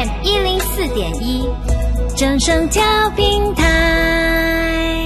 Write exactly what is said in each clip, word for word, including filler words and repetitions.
M 一零四点一，正声调频台。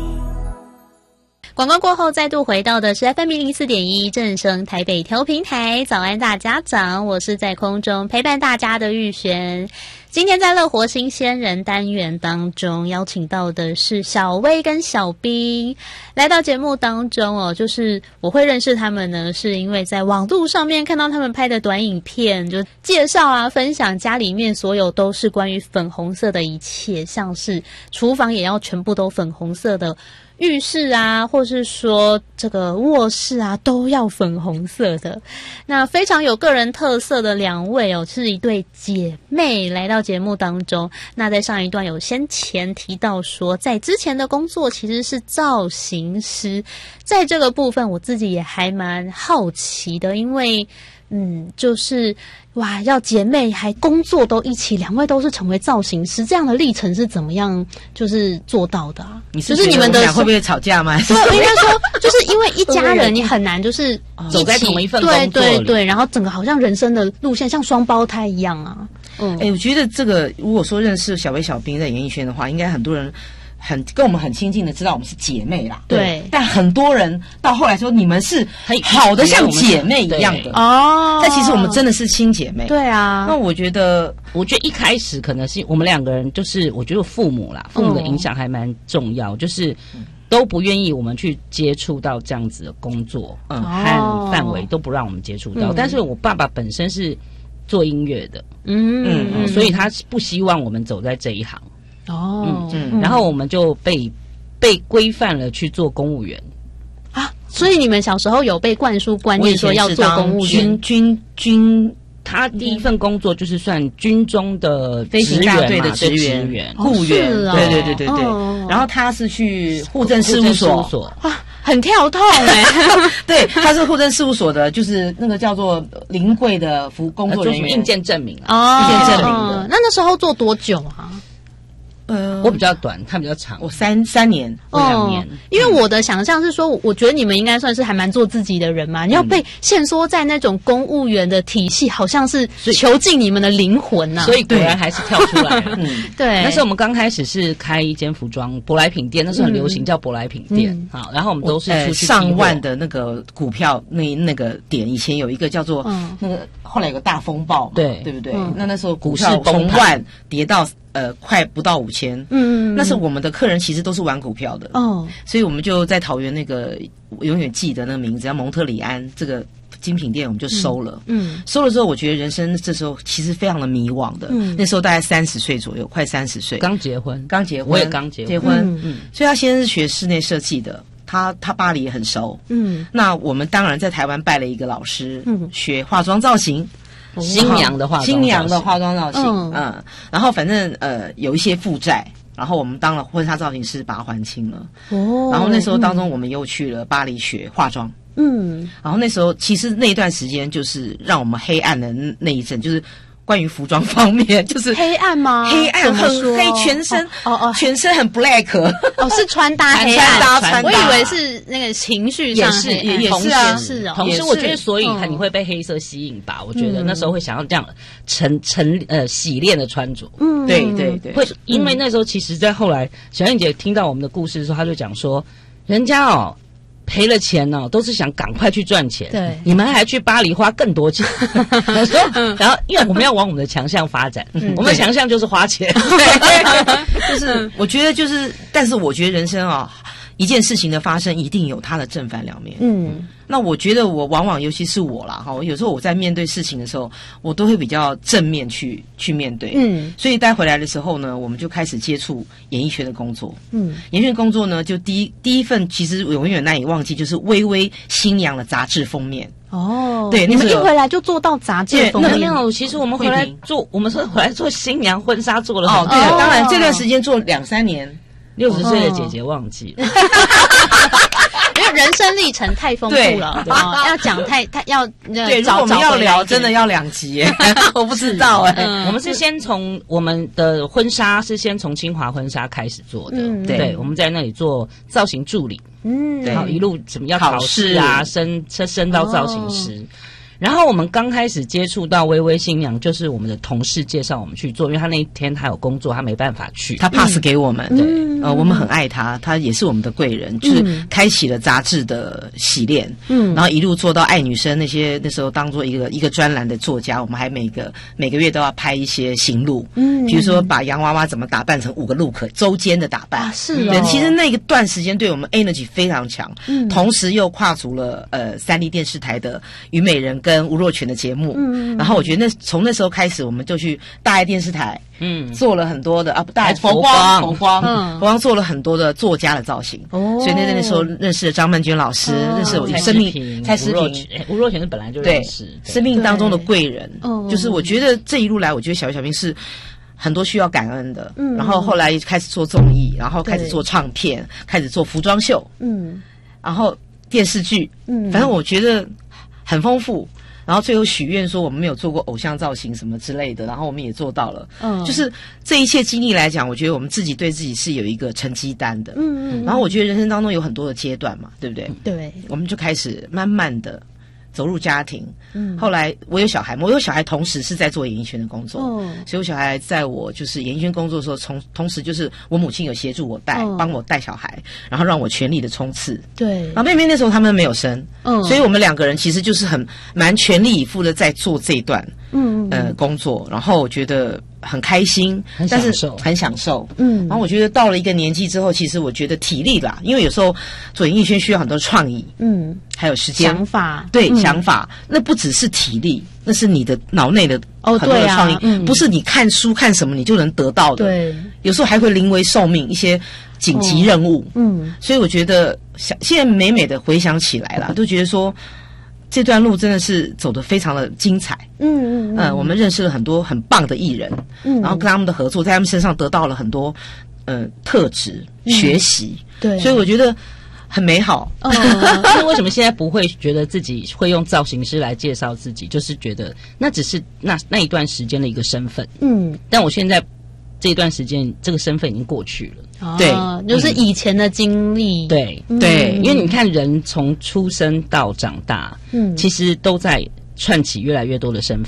广告过后，再度回到的是 F M 一零四点一正声台北调频台。早安大家长，我是在空中陪伴大家的玉璇。今天在乐活新鲜人单元当中，邀请到的是小薇跟小兵来到节目当中哦。就是我会认识他们呢，是因为在网络上面看到他们拍的短影片，就介绍啊、分享家里面所有都是关于粉红色的一切，像是厨房也要全部都粉红色的。浴室啊，或是说这个卧室啊，都要粉红色的。那非常有个人特色的两位哦，是一对姐妹来到节目当中。那在上一段有先前提到说，在之前的工作其实是造型师，在这个部分我自己也还蛮好奇的，因为嗯，就是哇，要姐妹还工作都一起，两位都是成为造型师，这样的历程是怎么样就是做到的啊？ 你是就是你们的俩会不会吵架吗？ 对，应该说就是因为一家人，你很难就是一走在同一份工作里， 对对对，然后整个好像人生的路线像双胞胎一样啊。嗯， 哎、欸，我觉得这个如果说认识小薇、小兵在演艺圈的话，应该很多人。很跟我们很亲近的知道我们是姐妹啦， 对。 但很多人到后来说你们是好的像姐妹一样的哦， 但其实我们真的是亲姐妹。 对啊， 那我觉得， 我觉得一开始可能是我们两个人，就是我觉得父母啦，父母的影响还蛮重要，嗯、就是都不愿意我们去接触到这样子的工作，嗯，和范围都不让我们接触到。嗯、但是我爸爸本身是做音乐的，嗯嗯，嗯所以他不希望我们走在这一行。 哦， 嗯，然后我们就被被规范了去做公务员啊，所以你们小时候有被灌输观念说要做公务员？ 军军军， 他第一份工作就是算军中的飞行大队的职员、雇员，对对对对对。然后他是去户政事务所啊，很跳痛哎。 对，他是户政事务所的，就是那个叫做临柜的服工作人员， 印件证明啊， 印件证明的。 那那时候做多久啊？ 呃，我比较短，他比较长， 我三三年，我两年。 因为我的想象是说，我觉得你们应该算是还蛮做自己的人嘛。你要被限缩在那种公务员的体系，好像是囚禁你们的灵魂呐。 所以果然还是跳出来了。 嗯，对。 那时候我们刚开始是开一间服装舶来品店，那时候很流行叫舶来品店。好，然后我们都是出去上万的那个股票那那个点，以前有一个叫做那个，后来有个大风暴，对对不对？那那时候股市从万跌到。呃，快不到五千，嗯，那是我们的客人其实都是玩股票的哦，所以我们就在桃园那个永远记得那个名字叫蒙特里安这个精品店，我们就收了，嗯，收了之后，我觉得人生这时候其实非常的迷惘的，嗯，那时候大概三十岁左右，快三十岁， 刚结婚， 刚结婚， 我也刚结婚， 结婚，嗯，所以他先是学室内设计的。他他巴黎也很熟，嗯，那我们当然在台湾拜了一个老师，嗯，学化妆造型。 新娘的化妆， 新娘的化妆造型，嗯，嗯然后反正呃有一些负债，然后我们当了婚纱造型师，把它还清了。哦，然后那时候当中我们又去了巴黎学化妆，嗯，然后那时候其实那一段时间就是让我们黑暗的那一阵，就是。关于服装方面，就是黑暗吗？ 黑暗很黑，全身哦哦，全身很 black 哦，是穿搭黑暗， 穿搭穿搭， 我以为是那个情绪上也是也也是啊， 是哦。 同时，我觉得所以你会被黑色吸引吧？我觉得那时候会想要这样沉沉呃洗练的穿着， 嗯，对对对， 会因为那时候其实，在后来小燕姐听到我们的故事的时候，她就讲说，人家哦。赔了钱哦，都是想赶快去赚钱。 对， 你们还去巴黎花更多钱。然后，因为我们要往我们的强项发展，嗯、我们的强项就是花钱。 就是我觉得就是，但是我觉得人生啊、哦，一件事情的发生一定有它的正反两面。嗯，那我觉得我往往尤其是我啦哈，有时候我在面对事情的时候，我都会比较正面去去面对。嗯，所以带回来的时候呢，我们就开始接触演艺圈的工作。嗯，演艺圈工作呢，就第一第一份其实我永远难以忘记，就是微微新娘的杂志封面。 哦，对，你们一回来就做到杂志封面？ 没有，其实我们回来做，我们是回来做新娘婚纱做了很久。哦，对，当然这段时间做两三年。 六十岁的姐姐忘记了， 因为人生历程太丰富了，要讲太太要对，如果我们要聊，真的要两集，我不知道哎。 我们是先从我们的婚纱是先从清华婚纱开始做的，对，我们在那里做造型助理，嗯，然后一路怎么样考试啊，升升升到造型师。 然后我们刚开始接触到微微新娘，就是我们的同事介绍我们去做，因为他那一天他有工作，他没办法去， 他 pass 给我们，嗯、对，呃，我们很爱他，他也是我们的贵人，就是开启了杂志的洗练，嗯，然后一路做到爱女生那些那时候当做一个一个专栏的作家，我们还每个每个月都要拍一些行路，嗯，比如说把洋娃娃怎么打扮成五个 look 周间的打扮， 啊、是哦， 其实那个段时间对我们 energy 非常强，嗯，同时又跨足了呃三立电视台的虞美人跟吴若权的节目，嗯，然后我觉得那从那时候开始，我们就去大爱电视台，嗯，做了很多的啊，不大爱佛光，佛光，嗯，佛光做了很多的作家的造型，哦，所以那那时候认识了张曼娟老师，哦、认识我生命蔡诗萍， 吴若权是本来就认识， 生命当中的贵人，就是我觉得这一路来，我觉得小鱼小兵是很多需要感恩的，嗯，然后后来开始做综艺，然后开始做唱片，开始做服装秀，嗯，然后电视剧，嗯，反正我觉得很丰富。然后最后许愿说我们没有做过偶像造型什么之类的，然后我们也做到了。嗯，就是这一切经历来讲，我觉得我们自己对自己是有一个成绩单的。嗯嗯。然后我觉得人生当中有很多的阶段嘛，对不对？ 对。 我们就开始慢慢的走入家庭。嗯。后来我有小孩，我有小孩，同时是在做演艺圈的工作。哦。所以我小孩在我就是演艺圈工作的时候，从同时就是我母亲有协助我带，哦、帮我带小孩，然后让我全力的冲刺。 对。 然后妹妹那时候他们没有生。嗯。所以我们两个人其实就是很蛮全力以赴的在做这一段。嗯。呃，工作，然后我觉得很开心， 很享受， 很享受。嗯。然后我觉得到了一个年纪之后，其实我觉得体力啦，因为有时候做演艺圈需要很多创意。嗯。还有时间。 想法。 对，嗯、想法。那不只是体力，那是你的脑内的很多的创意，哦嗯、不是你看书看什么你就能得到的。 对。 有时候还会临危受命，一些紧急任务。哦、嗯。所以我觉得想现在美美的回想起来啦，都觉得说这段路真的是走得非常的精彩。嗯嗯嗯。呃，我们认识了很多很棒的艺人，嗯，然后跟他们的合作，在他们身上得到了很多呃特质、嗯、学习。对。所以我觉得很美好。 嗯，那为什么现在不会觉得自己会用造型师来介绍自己？就是觉得那只是那那一段时间的一个身份。嗯。但我现在这一段时间，这个身份已经过去了。 哦、对，就是以前的经历。 嗯、对、嗯、对，因为你看人从出生到长大，嗯，其实都在串起越来越多的身份。